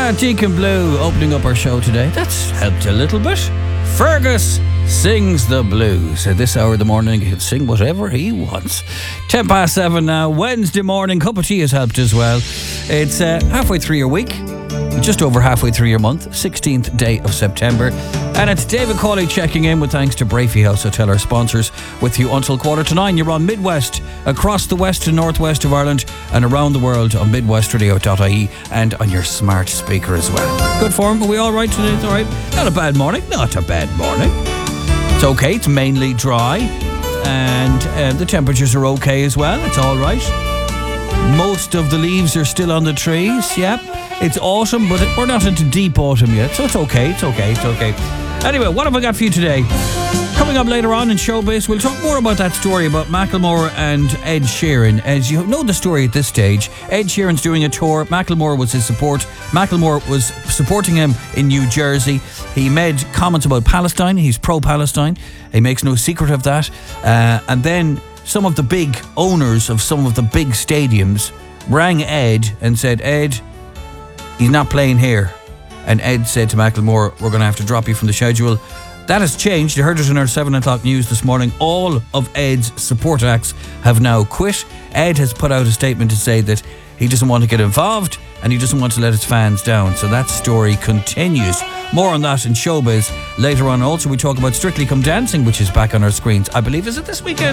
Deacon Blue opening up our show today. That's helped a little bit. Fergus sings the blues. At this hour of the morning, he can sing whatever he wants. 7:10 now, Wednesday morning. Cup of tea has helped as well. It's halfway through your week. Just over halfway through your month, 16th day of September. And it's David Cawley checking in with thanks to Brafey House Hotel, our sponsors, with you until 8:45. You're on Midwest, across the west and northwest of Ireland, and around the world on midwestradio.ie and on your smart speaker as well. Good form, are we all right today? It's all right. Not a bad morning. Not a bad morning. It's okay. It's mainly dry, and the temperatures are okay as well. It's all right. Most of the leaves are still on the trees. Yep. It's autumn, but we're not into deep autumn yet, so it's okay. Anyway, what have I got for you today? Coming up later on in Showbiz, we'll talk more about that story about Macklemore and Ed Sheeran. As you know the story at this stage, Ed Sheeran's doing a tour. Macklemore was his support. Macklemore was supporting him in New Jersey. He made comments about Palestine. He's pro-Palestine. He makes no secret of that. And then some of the big owners of some of the big stadiums rang Ed and said, Ed, he's not playing here. And Ed said to Macklemore, we're going to have to drop you from the schedule. That has changed. You heard it in our 7 o'clock news this morning. All of Ed's support acts have now quit. Ed has put out a statement to say that he doesn't want to get involved and he doesn't want to let his fans down. So that story continues. More on that in Showbiz later on. Also, we talk about Strictly Come Dancing, which is back on our screens. I believe, is it this weekend?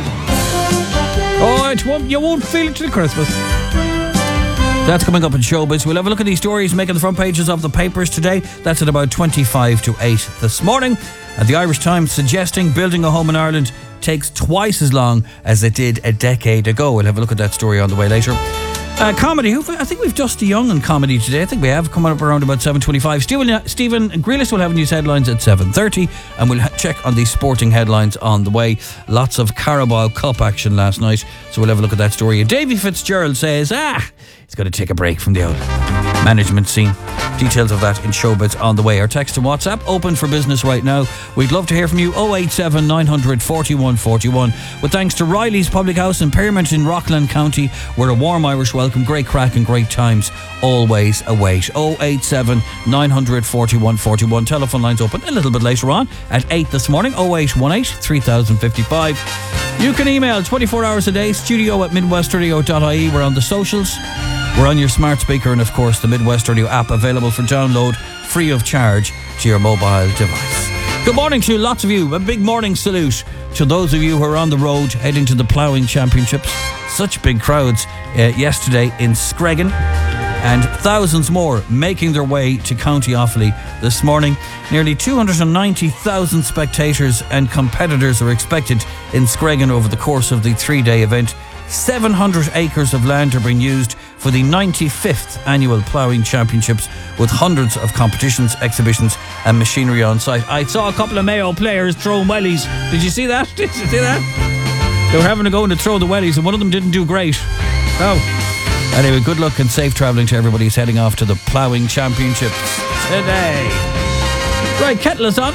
Oh, you won't feel it till Christmas. That's coming up in Showbiz. We'll have a look at these stories making the front pages of the papers today. That's at about 25 to 8 this morning. And the Irish Times suggesting building a home in Ireland takes twice as long as it did a decade ago. We'll have a look at that story on the way later. Comedy. I think we've Dusty Young on comedy today. I think we have, coming up around about 7:25. Stephen Grealish will have news headlines at 7:30, and we'll check on these sporting headlines on the way. Lots of Carabao Cup action last night, so we'll have a look at that story. And Davy Fitzgerald says, he's going to take a break from the old management scene. Details of that in Showbiz on the way. Our text and WhatsApp open for business right now. We'd love to hear from you. 087 900 41 41. With thanks to Riley's Public House in Pearmont in Rockland County, where a warm Irish welcome, great crack and great times always await. 087 900 41 41. Telephone lines open a little bit later on at 8 this morning. 0818 3055. You can email 24 hours a day, studio@midwestradio.ie. We're on the socials. We're on your smart speaker and, of course, the Midwest Radio app available for download free of charge to your mobile device. Good morning to lots of you. A big morning salute to those of you who are on the road heading to the ploughing championships. Such big crowds yesterday in Screggan, and thousands more making their way to County Offaly this morning. Nearly 290,000 spectators and competitors are expected in Screggan over the course of the 3-day event. 700 acres of land are being used for the 95th annual ploughing championships, with hundreds of competitions, exhibitions and machinery on site. I saw a couple of Mayo players throwing wellies. Did you see that? Did you see that? They were having to go in to throw the wellies, and one of them didn't do great. Oh. Anyway, good luck and safe travelling to everybody who's heading off to the ploughing championships today. Right, kettle is on.